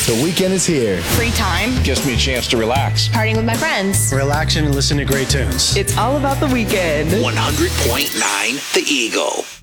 The weekend is here. Free time. Gives me a chance to relax. Partying with my friends. Relaxing and listening to great tunes. It's all about the weekend. 100.9 The Eagle.